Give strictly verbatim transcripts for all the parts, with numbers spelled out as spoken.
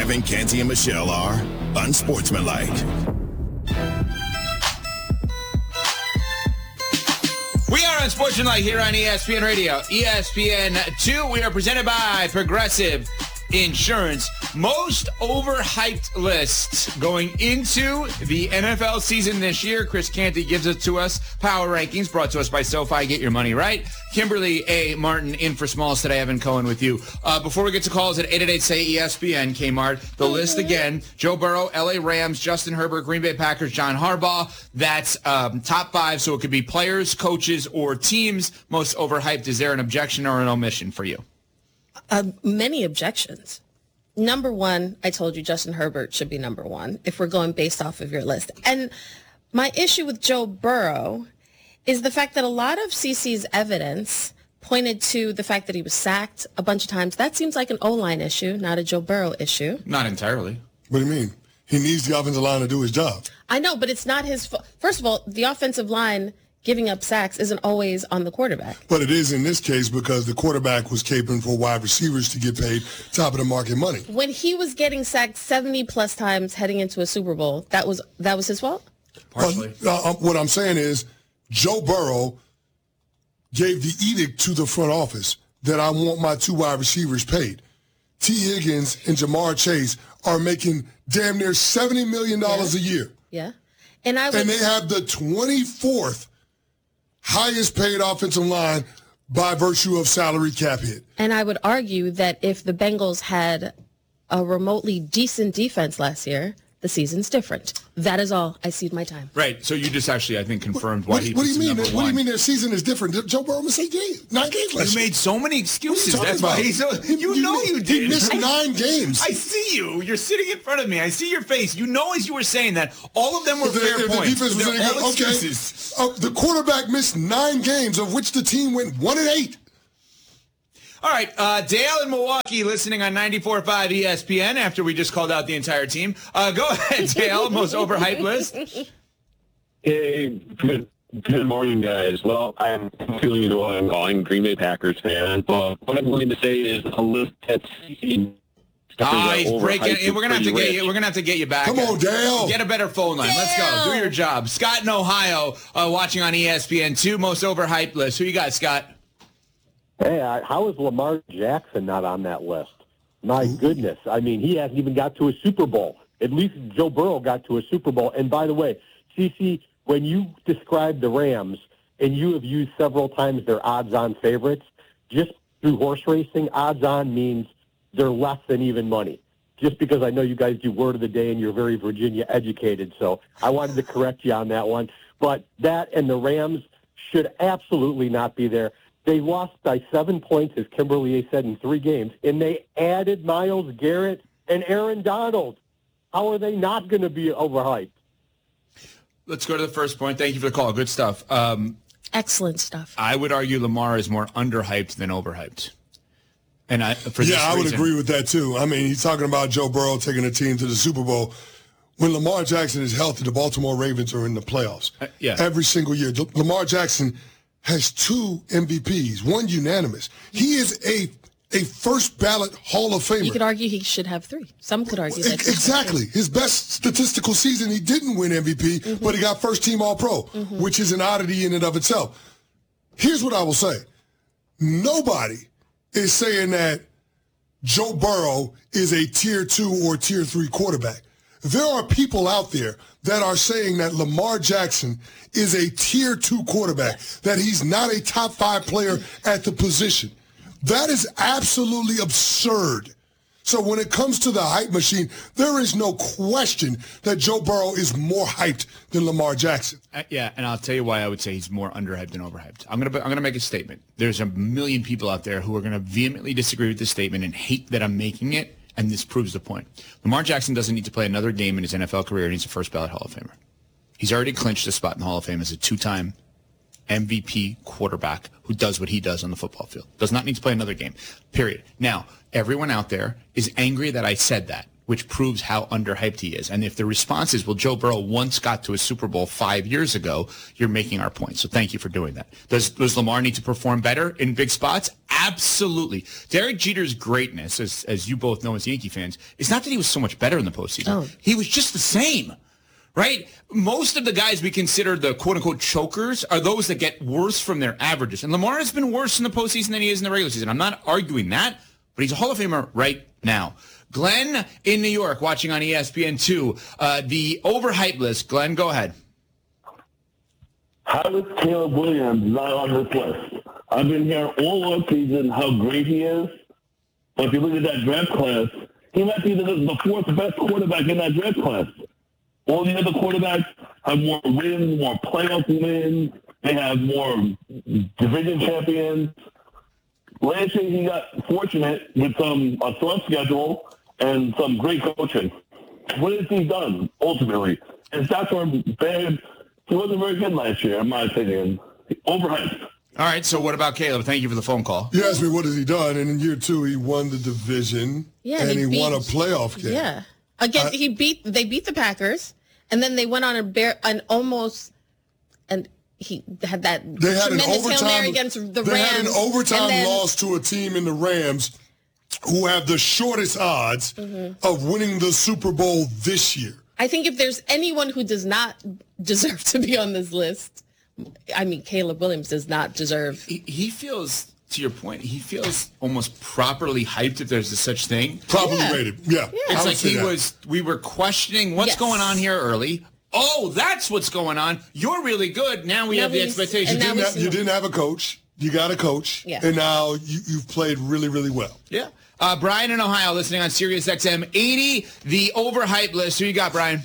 Kevin, Canty, and Michelle are unsportsmanlike. We are Unsportsmanlike here on E S P N Radio. E S P N two, we are presented by Progressive Insurance. Most overhyped lists going into the N F L season this year. Chris Canty gives it to us. Power Rankings brought to us by SoFi. Get your money right. Kimberly A. Martin in for Smalls today. Evan Cohen with you. Uh, before we get to calls at eight eight eight, say E S P N, Kmart. The mm-hmm. list again. Joe Burrow, L A Rams, Justin Herbert, Green Bay Packers, John Harbaugh. That's um, top five, so it could be players, coaches, or teams. Most overhyped. Is there an objection or an omission for you? Uh, many objections. Number one, I told you Justin Herbert should be number one if we're going based off of your list. And my issue with Joe Burrow is the fact that a lot of C C's evidence pointed to the fact that he was sacked a bunch of times. That seems like an O-line issue, not a Joe Burrow issue. Not entirely. What do you mean? He needs the offensive line to do his job. I know, but it's not his fault. First of all, the offensive line giving up sacks isn't always on the quarterback. But it is in this case because the quarterback was caping for wide receivers to get paid top of the market money. When he was getting sacked seventy plus times heading into a Super Bowl, that was that was his fault? Partially. Uh, uh, what I'm saying is Joe Burrow gave the edict to the front office that I want my two wide receivers paid. T. Higgins and Jamar Chase are making damn near seventy million dollars yeah. a year. Yeah. And I would, and they have the twenty-fourth highest paid offensive line by virtue of salary cap hit. And I would argue that if the Bengals had a remotely decent defense last year, the season's different. That is all. I cede my time. Right. So you just actually, I think, confirmed why what, he what do you mean? number What one. do you mean their season is different? Joe Burrow missed eight games, nine games last You year. made so many excuses. That's about? why he's so, you He- know you did. He missed I, nine games. I see you. You're sitting in front of me. I see your face. You know as you were saying that, all of them were If the- fair if the points. defense was They're any good, all okay. excuses. Uh, the quarterback missed nine games, of which the team went one and eight. All right, uh, Dale in Milwaukee listening on ninety-four point five E S P N after we just called out the entire team. Uh, go ahead, Dale, most overhyped list. Hey, good, good morning, guys. Well, I'm feeling you know I'm calling Green Bay Packers fan, but what I'm going to say is a list that's Oh, he's breaking. We're gonna have to get you. We're gonna have to get you back. Come on, Dale. Get a better phone line. Dale. Let's go. Do your job. Scott in Ohio, uh, watching on E S P N two, most overhyped list. Who you got, Scott? Hey, I, how is Lamar Jackson not on that list? My goodness. I mean, he hasn't even got to a Super Bowl. At least Joe Burrow got to a Super Bowl. And by the way, Cece, when you describe the Rams, and you have used several times their odds-on favorites, just through horse racing, odds-on means they're less than even money. Just because I know you guys do word of the day and you're very Virginia educated, so I wanted to correct you on that one. But that and the Rams should absolutely not be there. They lost by seven points, as Kimberly said, in three games, and they added Myles Garrett and Aaron Donald. How are they not going to be overhyped? Let's go to the first point. Thank you for the call. Good stuff. Um, Excellent stuff. I would argue Lamar is more underhyped than overhyped. And I, for Yeah, this I would reason, agree with that, too. I mean, he's talking about Joe Burrow taking a team to the Super Bowl. When Lamar Jackson is healthy, the Baltimore Ravens are in the playoffs. Uh, yeah. Every single year. Lamar Jackson has two M V Ps, one unanimous. He is a a first ballot Hall of Famer. You could argue he should have three. Some could argue that. Exactly. His best statistical season, he didn't win M V P, mm-hmm. but he got first team All-Pro, mm-hmm. which is an oddity in and of itself. Here's what I will say. Nobody is saying that Joe Burrow is a tier two or tier three quarterback. There are people out there that are saying that Lamar Jackson is a tier two quarterback, that he's not a top five player at the position. That is absolutely absurd. So when it comes to the hype machine, there is no question that Joe Burrow is more hyped than Lamar Jackson. Uh, yeah, and I'll tell you why I would say he's more underhyped than overhyped. I'm gonna I'm gonna make a statement. There's a million people out there who are gonna vehemently disagree with this statement and hate that I'm making it, and this proves the point. Lamar Jackson doesn't need to play another game in his N F L career, and he's a first ballot Hall of Famer. He's already clinched a spot in the Hall of Fame as a two-time M V P quarterback who does what he does on the football field. Does not need to play another game, period. Now, everyone out there is angry that I said that. which proves how underhyped he is. And if the response is, well, Joe Burrow once got to a Super Bowl five years ago, you're making our point. So thank you for doing that. Does, does Lamar need to perform better in big spots? Absolutely. Derek Jeter's greatness, as, as you both know as Yankee fans, is not that he was so much better in the postseason. Oh. He was just the same. Right? Most of the guys we consider the quote-unquote chokers are those that get worse from their averages. And Lamar has been worse in the postseason than he is in the regular season. I'm not arguing that, but he's a Hall of Famer right now. Glenn in New York watching on E S P N two. Uh, the overhyped list. Glenn, go ahead. How is Caleb Williams not on this list? I've been hearing all off season how great he is. But if you look at that draft class, he might be the, the fourth best quarterback in that draft class. All the other quarterbacks have more wins, more playoff wins. They have more division champions. Last year, he got fortunate with some a soft schedule and some great coaching. What has he done, ultimately? His stats were bad. He wasn't very good last year, in my opinion. Overhyped. All right, so what about Caleb? Thank you for the phone call. You asked me what has he done, and in year two, he won the division, Yeah, and he he, beat- won a playoff game. Yeah. Again, I- he beat they beat the Packers, and then they went on a bear an almost and he had that They had an tremendous Hail Mary overtime. against the they Rams. had an overtime and then, loss to a team in the Rams, who have the shortest odds Mm-hmm. of winning the Super Bowl this year. I think if there's anyone who does not deserve to be on this list, I mean, Caleb Williams does not deserve. He, he feels, to your point, he feels almost properly hyped if there's a such thing. Properly Yeah. rated. Yeah. I It's would like say he that. was, we were questioning what's Yes. going on here early. Oh, that's what's going on. You're really good. Now we Now have the we- expectation. and now You we didn't, have, see you him. didn't have a coach. You got a coach. Yeah. And now you, you've played really, really well. Yeah. Uh, Brian in Ohio listening on Sirius X M eighty, the overhyped list. Who you got, Brian?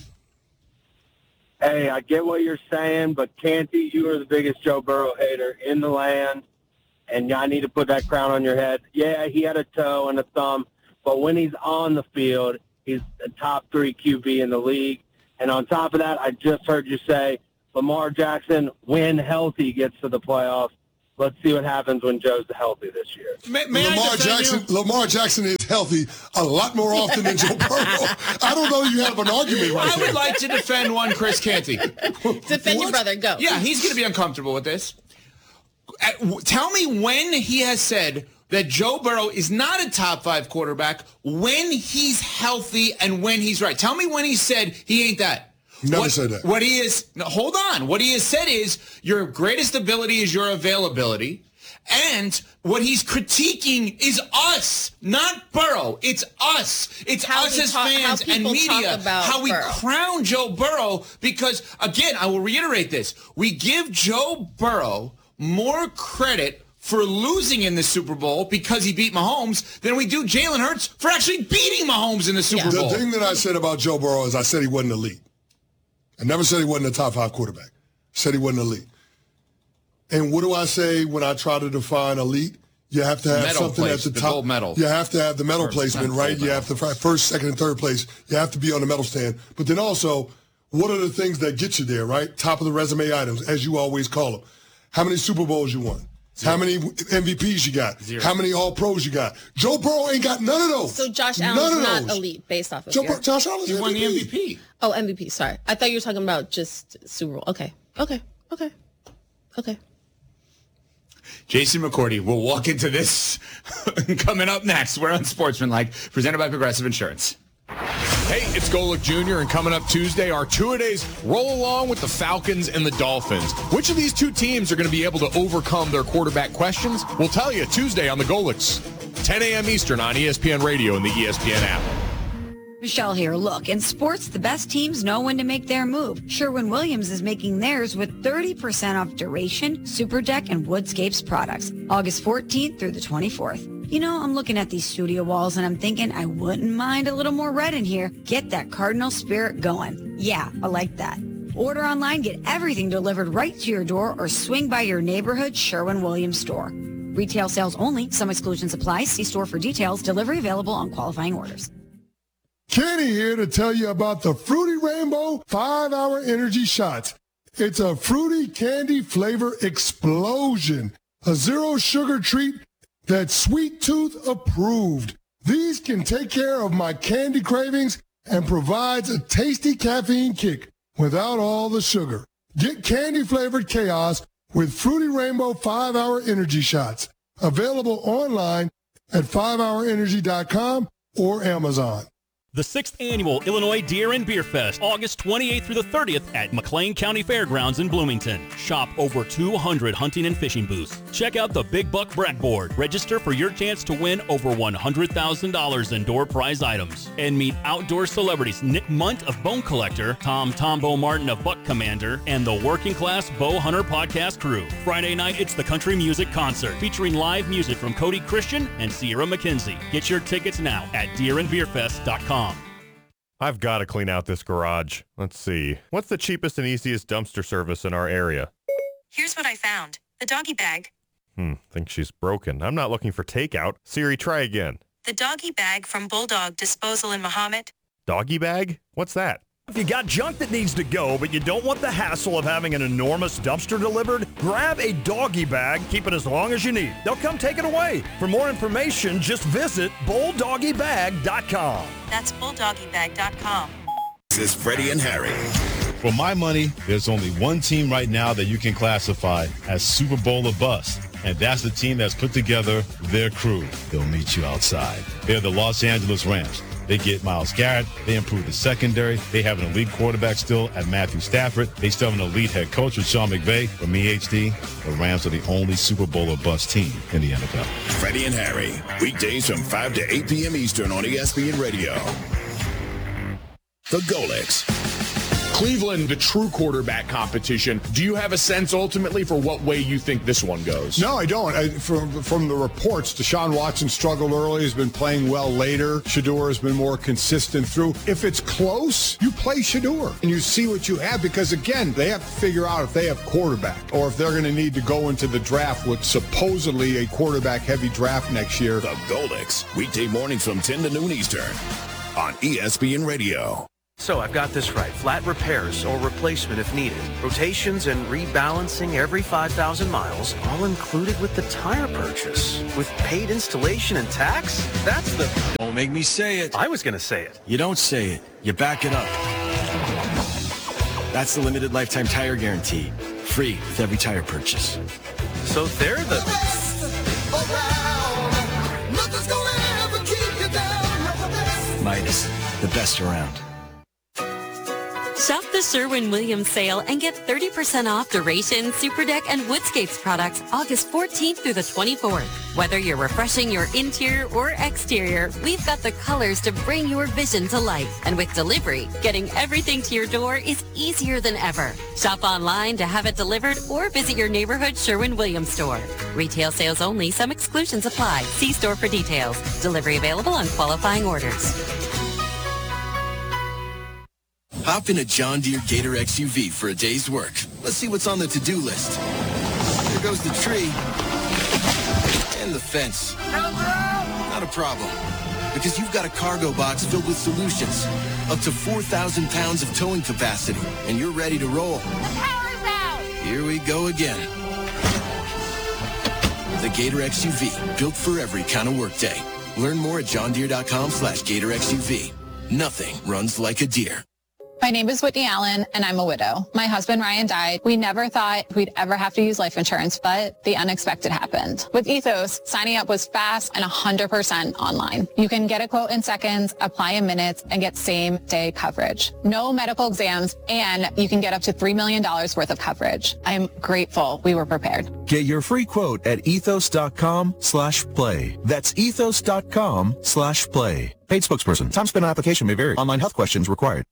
Hey, I get what you're saying, but Canty, you are the biggest Joe Burrow hater in the land, and I need to put that crown on your head. Yeah, he had a toe and a thumb, but when he's on the field, he's a top three Q B in the league. And on top of that, I just heard you say Lamar Jackson, when healthy, gets to the playoffs. Let's see what happens when Joe's healthy this year. May, may I Lamar defend Jackson you? Lamar Jackson is healthy a lot more often than Joe Burrow. I don't know you have an argument right I there. would like to defend one Chris Canty. Defend your What? brother. Go. Yeah, he's going to be uncomfortable with this. Uh, w- Tell me when he has said that Joe Burrow is not a top five quarterback when he's healthy and when he's right. Tell me when he said he ain't that. Never what, said that. What he is, no, hold on. What he has said is your greatest ability is your availability. And what he's critiquing is us, not Burrow. It's us. It's How us we as talk- how fans and people talk media. about How we Burrow. crown Joe Burrow because, again, I will reiterate this. We give Joe Burrow more credit for losing in the Super Bowl because he beat Mahomes than we do Jalen Hurts for actually beating Mahomes in the Super Yeah. The Bowl. thing that I said about Joe Burrow is I said he wasn't elite. I never said he wasn't a top five quarterback. I said he wasn't elite. And what do I say when I try to define elite? You have to have Medal something place, at the the top. gold medal. You have to have the medal Or placement, not right? gold You medal. have to fi- first, second, and third place. You have to be on the medal stand. But then also, what are the things that get you there, right? Top of the resume items, as you always call them. How many Super Bowls you won? How many M V Ps you got? Zero. How many All Pros you got? Joe Burrow ain't got none of those. So Josh none Allen's of not those. elite based off of Joe your... Bur- Josh Allen's He won the M M V V P. P. Oh, M V P. Sorry. I thought you were talking about just Super Bowl. Okay. Okay. Okay. Okay. Jason McCourty will walk into this coming up next. We're on Sportsmanlike, presented by Progressive Insurance. Hey, it's Golick Junior, and coming up Tuesday, our two-a-days roll along with the Falcons and the Dolphins. Which of these two teams are going to be able to overcome their quarterback questions? We'll tell you Tuesday on the Golicks, ten a.m. Eastern on E S P N Radio and the E S P N app. Michelle here. Look, in sports, the best teams know when to make their move. Sherwin-Williams is making theirs with thirty percent off Duration, SuperDeck, and Woodscapes products. August fourteenth through the twenty-fourth. You know, I'm looking at these studio walls and I'm thinking I wouldn't mind a little more red in here. Get that Cardinal spirit going. Yeah, I like that. Order online, get everything delivered right to your door, or swing by your neighborhood Sherwin-Williams store. Retail sales only. Some exclusions apply. See store for details. Delivery available on qualifying orders. Kenny here to tell you about the Fruity Rainbow five-hour energy shots. It's a fruity candy flavor explosion. A zero sugar treat that's Sweet Tooth approved. These can take care of my candy cravings and provides a tasty caffeine kick without all the sugar. Get candy-flavored chaos with Fruity Rainbow five hour Energy Shots. Available online at five hour energy dot com or Amazon. The sixth Annual Illinois Deer and Beer Fest, August twenty-eighth through the thirtieth at McLean County Fairgrounds in Bloomington. Shop over two hundred hunting and fishing booths. Check out the Big Buck Brackboard. Register for your chance to win over one hundred thousand dollars in door prize items. And meet outdoor celebrities Nick Munt of Bone Collector, Tom Tombo Martin of Buck Commander, and the Working Class Bow Hunter podcast crew. Friday night, it's the Country Music Concert, featuring live music from Cody Christian and Sierra McKenzie. Get your tickets now at deer and beer fest dot com. I've got to clean out this garage. Let's see. What's the cheapest and easiest dumpster service in our area? Here's what I found. The doggy bag. Hmm, think she's broken. I'm not looking for takeout. Siri, try again. The doggy bag from Bulldog Disposal in Mahomet. Doggy bag? What's that? If you got junk that needs to go, but you don't want the hassle of having an enormous dumpster delivered, grab a doggy bag, keep it as long as you need. They'll come take it away. For more information, just visit bulldoggy bag dot com. That's bulldoggy bag dot com. This is Freddie and Harry. For my money, there's only one team right now that you can classify as Super Bowl or bust, and that's the team that's put together their crew. They'll meet you outside. They're the Los Angeles Rams. They get Myles Garrett. They improve the secondary. They have an elite quarterback still at Matthew Stafford. They still have an elite head coach with Sean McVay. For me, H D, the Rams are the only Super Bowl or bust team in the N F L. Freddie and Harry, weekdays from five to eight p.m. Eastern on E S P N Radio. The Golix. Cleveland, the true quarterback competition. Do you have a sense ultimately for what way you think this one goes? No, I don't. I, from, from the reports, Deshaun Watson struggled early, has been playing well later. Shedeur has been more consistent through. If it's close, you play Shedeur and you see what you have, because, again, they have to figure out if they have quarterback or if they're going to need to go into the draft with supposedly a quarterback-heavy draft next year. The Golix, weekday mornings from ten to noon Eastern on E S P N Radio. So I've got this right. Flat repairs or replacement if needed. Rotations and rebalancing every five thousand miles, all included with the tire purchase. With paid installation and tax? That's the... Don't make me say it. I was going to say it. You don't say it. You back it up. That's the limited lifetime tire guarantee. Free with every tire purchase. So they're the... Midas, the best around. Shop the Sherwin-Williams sale and get thirty percent off Duration, Super Deck, and Woodscapes products August fourteenth through the twenty-fourth. Whether you're refreshing your interior or exterior, we've got the colors to bring your vision to life. And with delivery, getting everything to your door is easier than ever. Shop online to have it delivered or visit your neighborhood Sherwin-Williams store. Retail sales only. Some exclusions apply. See store for details. Delivery available on qualifying orders. Hop in a John Deere Gator X U V for a day's work. Let's see what's on the to-do list. There goes the tree. And the fence. Not a problem. Because you've got a cargo box filled with solutions. Up to four thousand pounds of towing capacity. And you're ready to roll. Power's out! Here we go again. The Gator X U V. Built for every kind of workday. Learn more at johndeere.com slash Gator X U V. Nothing runs like a deer. My name is Whitney Allen, and I'm a widow. My husband, Ryan, died. We never thought we'd ever have to use life insurance, but the unexpected happened. With Ethos, signing up was fast and one hundred percent online. You can get a quote in seconds, apply in minutes, and get same-day coverage. No medical exams, and you can get up to three million dollars worth of coverage. I'm grateful we were prepared. Get your free quote at ethos.com slash play. That's ethos.com slash play. Paid spokesperson. Time spent on application may vary. Online health questions required.